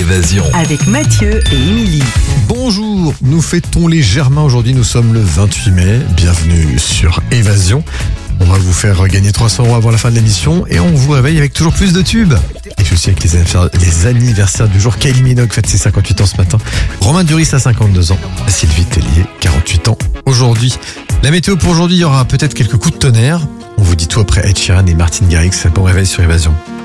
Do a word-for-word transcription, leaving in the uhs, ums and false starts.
Évasion. Avec Mathieu et Émilie. Bonjour, nous fêtons les Germains aujourd'hui, nous sommes le vingt-huit mai, bienvenue sur Évasion. On va vous faire gagner trois cents euros avant la fin de l'émission et on vous réveille avec toujours plus de tubes. Et puis aussi avec les anniversaires, les anniversaires du jour. Kylie Minogue fête ses cinquante-huit ans ce matin. Romain Duris a cinquante-deux ans. Sylvie Tellier, quarante-huit ans aujourd'hui. La météo pour aujourd'hui, il y aura peut-être quelques coups de tonnerre. On vous dit tout après Ed Sheeran et Martin Garrix. Bon réveil sur Évasion.